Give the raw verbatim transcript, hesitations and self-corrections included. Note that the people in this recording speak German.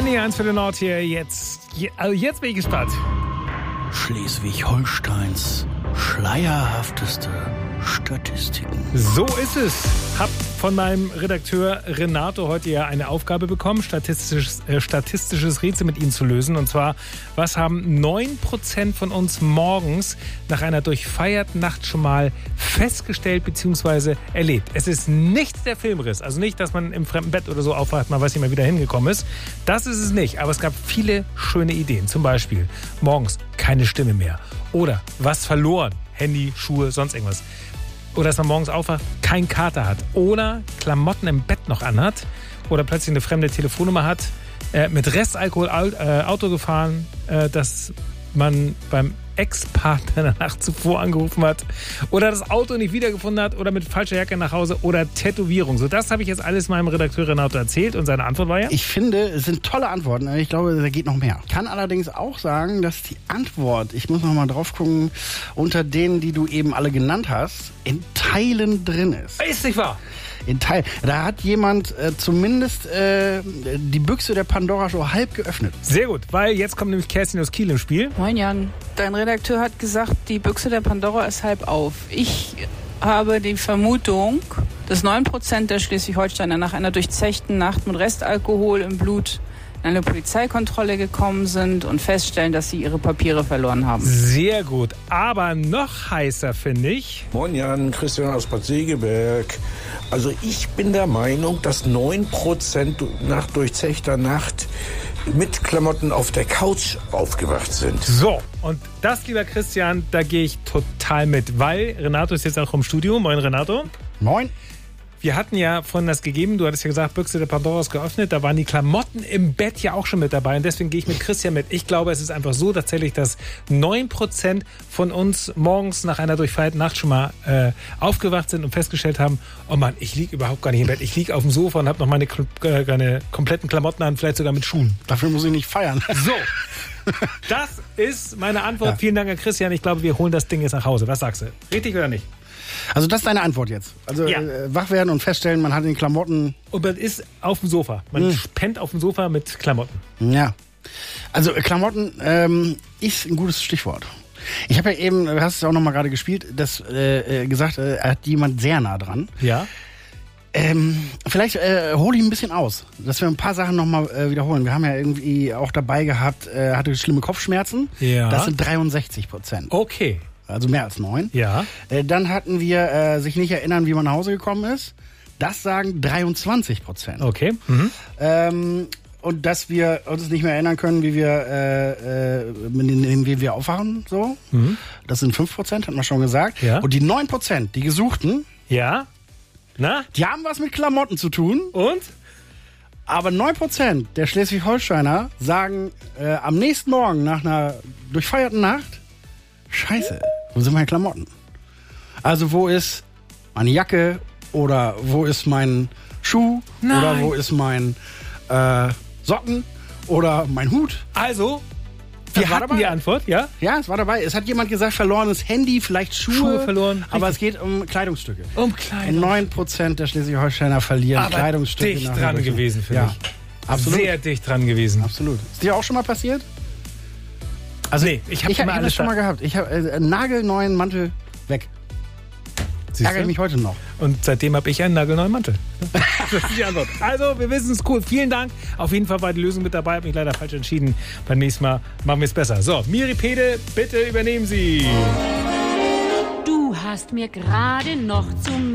Henny, eins für den Nord hier. Jetzt, also jetzt bin ich gespannt. Schleswig-Holsteins schleierhafteste Statistiken. So ist es. Hab von meinem Redakteur Renato heute ja eine Aufgabe bekommen, statistisches, äh, statistisches Rätsel mit Ihnen zu lösen. Und zwar, was haben neun Prozent von uns morgens nach einer durchfeierten Nacht schon mal festgestellt bzw. erlebt? Es ist nicht der Filmriss. Also nicht, dass man im fremden Bett oder so aufwacht, man weiß nicht mehr, wie da hingekommen ist. Das ist es nicht. Aber es gab viele schöne Ideen. Zum Beispiel morgens keine Stimme mehr. Oder was verloren. Handy, Schuhe, sonst irgendwas. Oder dass man morgens aufwacht, kein Kater hat. Oder Klamotten im Bett noch anhat. Oder plötzlich eine fremde Telefonnummer hat. Äh, mit Restalkohol äh, Auto gefahren, äh, dass man beim Ex-Partner der Nacht zuvor angerufen hat. Oder das Auto nicht wiedergefunden hat. Oder mit falscher Jacke nach Hause. Oder Tätowierung. So, das habe ich jetzt alles meinem Redakteur Renato erzählt. Und seine Antwort war ja? Ich finde, es sind tolle Antworten. Ich glaube, da geht noch mehr. Ich kann allerdings auch sagen, dass die Antwort, ich muss noch mal drauf gucken, unter denen, die du eben alle genannt hast, in Teilen drin ist. Ist nicht wahr? In Teilen. Da hat jemand äh, zumindest äh, die Büchse der Pandora so halb geöffnet. Sehr gut, weil jetzt kommt nämlich Kerstin aus Kiel im Spiel. Moin Jan, dein Redakteur hat gesagt, die Büchse der Pandora ist halb auf. Ich habe die Vermutung, dass neun Prozent der Schleswig-Holsteiner nach einer durchzechten Nacht mit Restalkohol im Blut in eine Polizeikontrolle gekommen sind und feststellen, dass sie ihre Papiere verloren haben. Sehr gut, aber noch heißer finde ich... Moin Jan, Christian aus Bad Segeberg. Also ich bin der Meinung, dass neun Prozent nach durchzechter Nacht mit Klamotten auf der Couch aufgewacht sind. So, und das, lieber Christian, da gehe ich total mit, weil Renato ist jetzt auch im Studio. Moin Renato. Moin. Wir hatten ja vorhin das gegeben, du hattest ja gesagt, Büchse der Pandora ist geöffnet, da waren die Klamotten im Bett ja auch schon mit dabei und deswegen gehe ich mit Christian mit. Ich glaube, es ist einfach so tatsächlich, dass neun Prozent von uns morgens nach einer durchfeierten Nacht schon mal äh, aufgewacht sind und festgestellt haben, oh Mann, ich liege überhaupt gar nicht im Bett, ich liege auf dem Sofa und habe noch meine, äh, meine kompletten Klamotten an, vielleicht sogar mit Schuhen. Dafür muss ich nicht feiern. So, das ist meine Antwort. Ja. Vielen Dank an Christian, ich glaube, wir holen das Ding jetzt nach Hause. Was sagst du? Richtig oder nicht? Also das ist deine Antwort jetzt. Also ja. äh, wach werden und feststellen, man hat den Klamotten... Und man ist auf dem Sofa. Man hm. pennt auf dem Sofa mit Klamotten. Ja. Also äh, Klamotten ähm, ist ein gutes Stichwort. Ich habe ja eben, du hast es auch noch mal gerade gespielt, das äh, gesagt, äh, hat jemand sehr nah dran. Ja. Ähm, vielleicht äh, hole ich ein bisschen aus, dass wir ein paar Sachen nochmal äh, wiederholen. Wir haben ja irgendwie auch dabei gehabt, äh, hatte schlimme Kopfschmerzen. Ja. Das sind dreiundsechzig Prozent. Okay. Also mehr als neun. Ja. Äh, dann hatten wir äh, sich nicht erinnern, wie man nach Hause gekommen ist. Das sagen dreiundzwanzig Prozent. Okay. Mhm. Ähm, und dass wir uns nicht mehr erinnern können, wie wir, äh, äh, wie wir aufwachen. So. Mhm. Das sind fünf Prozent, hat man schon gesagt. Ja. Und die neun Prozent, die Gesuchten, Ja. Na? die haben was mit Klamotten zu tun. Und? Aber neun Prozent der Schleswig-Holsteiner sagen äh, am nächsten Morgen nach einer durchfeierten Nacht, Scheiße, wo sind meine Klamotten? Also wo ist meine Jacke oder wo ist mein Schuh? Nein. Oder wo ist mein äh, Socken oder mein Hut? Also, wir war hatten dabei. die Antwort, ja? Ja, es war dabei. Es hat jemand gesagt, verlorenes Handy, vielleicht Schuhe. Schuhe verloren. Aber es geht um Kleidungsstücke. Um Kleidung. neun Prozent der Schleswig-Holsteiner verlieren Aber Kleidungsstücke. dicht nach dran einer- gewesen, finde Ja, ich. absolut. Sehr dicht dran gewesen. Absolut. Ist dir auch schon mal passiert? Also, nee, ich habe Ich habe immer hab alles das schon mal gehabt. Ich habe äh, einen nagelneuen Mantel weg. Siehst Ärgere du? mich heute noch. Und seitdem habe ich einen nagelneuen Mantel. Das ist die Antwort. Also, wir wissen es, cool. Vielen Dank. Auf jeden Fall war die Lösung mit dabei. Habe mich leider falsch entschieden. Beim nächsten Mal machen wir es besser. So, Miri Pede, bitte übernehmen Sie. Du hast mir gerade noch zum